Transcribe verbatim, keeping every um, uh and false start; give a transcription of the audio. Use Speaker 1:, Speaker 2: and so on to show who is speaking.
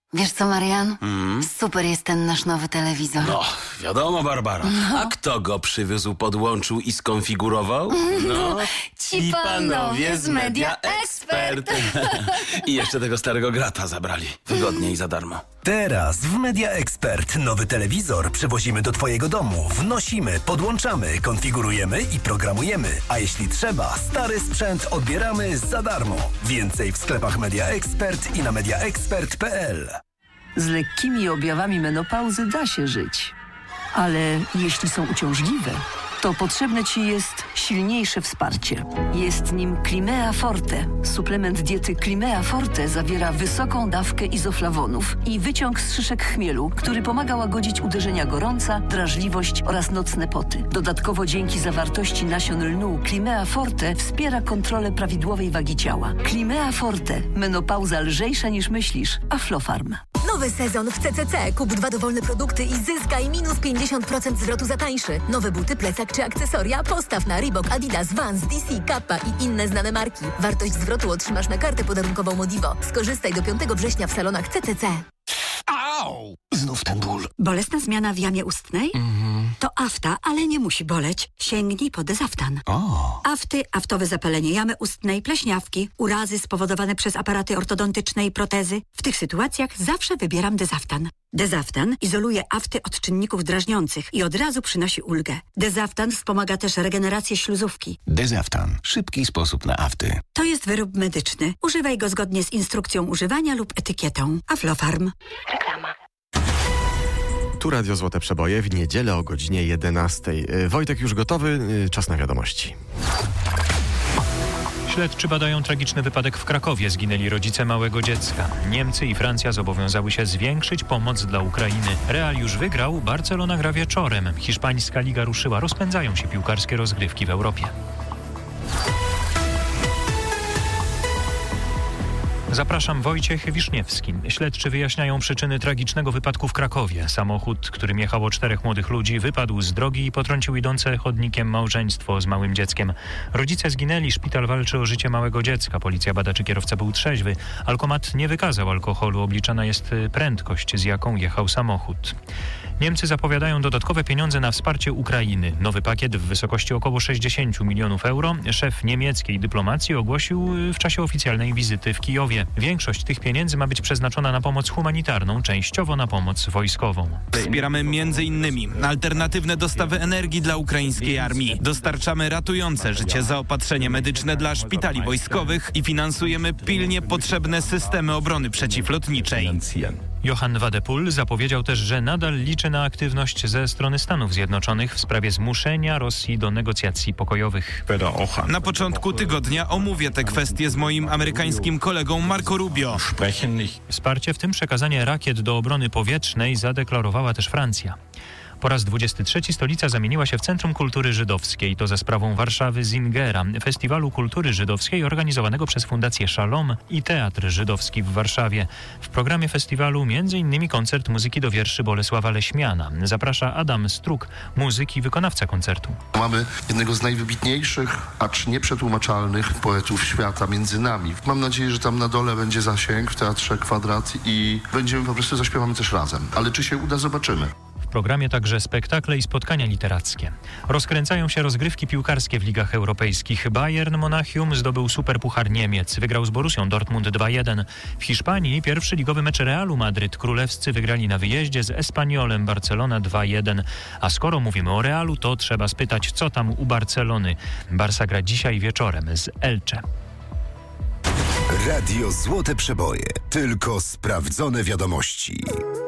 Speaker 1: Wiesz co, Marian?
Speaker 2: Mm.
Speaker 1: Super jest ten nasz nowy telewizor.
Speaker 2: No, wiadomo, Barbara.
Speaker 1: No.
Speaker 2: A kto go przywiózł, podłączył i skonfigurował?
Speaker 1: No, ci panowie z Media Expert.
Speaker 2: I jeszcze tego starego grata zabrali. Wygodnie i za darmo.
Speaker 3: Teraz w Media Expert nowy telewizor przywozimy do twojego domu. Wnosimy, podłączamy, konfigurujemy i programujemy. A jeśli trzeba, stary sprzęt odbieramy za darmo. Więcej w sklepach Media Expert i na mediaexpert kropka p l.
Speaker 4: Z lekkimi objawami menopauzy da się żyć. Ale jeśli są uciążliwe, to potrzebne Ci jest silniejsze wsparcie. Jest nim Climea Forte. Suplement diety Climea Forte zawiera wysoką dawkę izoflawonów i wyciąg z szyszek chmielu, który pomaga łagodzić uderzenia gorąca, drażliwość oraz nocne poty. Dodatkowo dzięki zawartości nasion lnu Climea Forte wspiera kontrolę prawidłowej wagi ciała. Climea Forte. Menopauza lżejsza niż myślisz. Aflofarm.
Speaker 5: Nowy sezon w C C C. Kup dwa dowolne produkty i zyskaj minus pięćdziesiąt procent zwrotu za tańszy. Nowe buty, plecak czy akcesoria? Postaw na Reebok, Adidas, Vans, D C, Kappa i inne znane marki. Wartość zwrotu otrzymasz na kartę podarunkową Modivo. Skorzystaj do piątego września w salonach C C C.
Speaker 2: Au! Znów ten ból.
Speaker 6: Bolesna zmiana w jamie ustnej?
Speaker 2: Mhm.
Speaker 6: To afta, ale nie musi boleć. Sięgnij po Dezaftan.
Speaker 2: O.
Speaker 6: Afty, aftowe zapalenie jamy ustnej, pleśniawki, urazy spowodowane przez aparaty ortodontyczne i protezy. W tych sytuacjach zawsze wybieram Dezaftan. Dezaftan izoluje afty od czynników drażniących i od razu przynosi ulgę. Dezaftan wspomaga też regenerację śluzówki.
Speaker 7: Dezaftan. Szybki sposób na afty.
Speaker 6: To jest wyrób medyczny. Używaj go zgodnie z instrukcją używania lub etykietą. Aflofarm.
Speaker 1: Reklama.
Speaker 8: Tu Radio Złote Przeboje w niedzielę o godzinie jedenastej. Wojtek już gotowy, czas na wiadomości.
Speaker 9: Śledczy badają tragiczny wypadek w Krakowie. Zginęli rodzice małego dziecka. Niemcy i Francja zobowiązały się zwiększyć pomoc dla Ukrainy. Real już wygrał, Barcelona gra wieczorem. Hiszpańska liga ruszyła. Rozpędzają się piłkarskie rozgrywki w Europie. Zapraszam, Wojciech Wiszniewski. Śledczy wyjaśniają przyczyny tragicznego wypadku w Krakowie. Samochód, którym jechało czterech młodych ludzi, wypadł z drogi i potrącił idące chodnikiem małżeństwo z małym dzieckiem. Rodzice zginęli, szpital walczy o życie małego dziecka. Policja bada, czy kierowca był trzeźwy. Alkomat nie wykazał alkoholu, obliczana jest prędkość, z jaką jechał samochód. Niemcy zapowiadają dodatkowe pieniądze na wsparcie Ukrainy. Nowy pakiet w wysokości około sześćdziesiąt milionów euro szef niemieckiej dyplomacji ogłosił w czasie oficjalnej wizyty w Kijowie. Większość tych pieniędzy ma być przeznaczona na pomoc humanitarną, częściowo na pomoc wojskową.
Speaker 10: Wspieramy między innymi alternatywne dostawy energii dla ukraińskiej armii. Dostarczamy ratujące życie zaopatrzenie medyczne dla szpitali wojskowych i finansujemy pilnie potrzebne systemy obrony przeciwlotniczej.
Speaker 9: Johann Wadephul zapowiedział też, że nadal liczy na aktywność ze strony Stanów Zjednoczonych w sprawie zmuszenia Rosji do negocjacji pokojowych.
Speaker 10: Na początku tygodnia omówię te kwestie z moim amerykańskim kolegą Marco Rubio.
Speaker 9: Wsparcie, w tym przekazanie rakiet do obrony powietrznej, zadeklarowała też Francja. Po raz dwudziesty trzeci stolica zamieniła się w Centrum Kultury Żydowskiej. To za sprawą Warszawy Zingera, festiwalu kultury żydowskiej organizowanego przez Fundację Shalom i Teatr Żydowski w Warszawie. W programie festiwalu między innymi koncert muzyki do wierszy Bolesława Leśmiana. Zaprasza Adam Struk, muzyk i wykonawca koncertu.
Speaker 11: Mamy jednego z najwybitniejszych, acz nieprzetłumaczalnych poetów świata między nami. Mam nadzieję, że tam na dole będzie zasięg w Teatrze Kwadrat i będziemy po prostu zaśpiewamy też razem. Ale czy się uda, zobaczymy.
Speaker 9: W programie także spektakle i spotkania literackie. Rozkręcają się rozgrywki piłkarskie w ligach europejskich. Bayern Monachium zdobył Superpuchar Niemiec. Wygrał z Borussią Dortmund dwa jeden. W Hiszpanii pierwszy ligowy mecz Realu Madryt. Królewscy wygrali na wyjeździe z Espanyolem Barcelona dwa jeden. A skoro mówimy o Realu, to trzeba spytać, co tam u Barcelony. Barsa gra dzisiaj wieczorem z Elche.
Speaker 3: Radio Złote Przeboje. Tylko sprawdzone wiadomości.